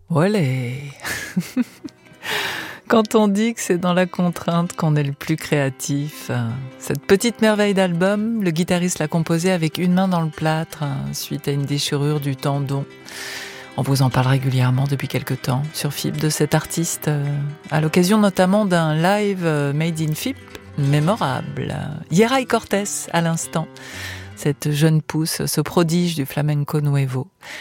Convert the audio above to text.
Olé. Quand on dit que c'est dans la contrainte qu'on est le plus créatif, cette petite merveille d'album, le guitariste l'a composé avec une main dans le plâtre, suite à une déchirure du tendon. On vous en parle régulièrement depuis quelque temps sur FIP de cet artiste, à l'occasion notamment d'un live Made in FIP mémorable. Yeray Cortés à l'instant, cette jeune pousse, ce prodige du flamenco nuevo.